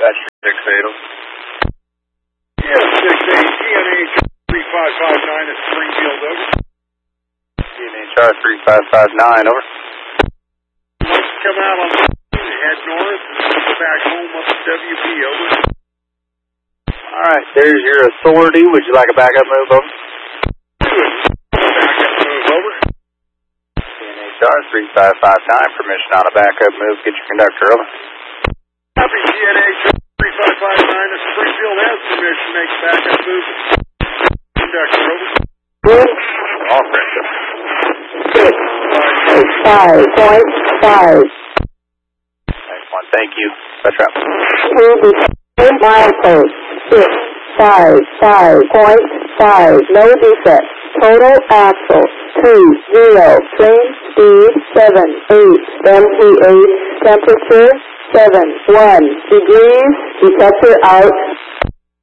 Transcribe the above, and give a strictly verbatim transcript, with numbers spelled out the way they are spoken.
That's six eight. Yeah, six eight, G N H three five five nine at Springfield, over. G N H R three five five nine, over. Let's come out on the head north and go back home up to W P, over. Alright, there's your authority. Would you like a backup move, over? Backup move, over. G N H R three five five nine, permission on a backup move. Get your conductor, over. Copy, G N H three five five nine at Springfield has permission to make a backup move. Conductor, over. All friendship. Six, five point five. Excellent, thank you. That's right. To the milepost. Six, five, five point five. No defect. Total axle. Two, zero. Train speed. Seven, eight. M P eight. Temperature. Seven, one. Degrees. Detector out.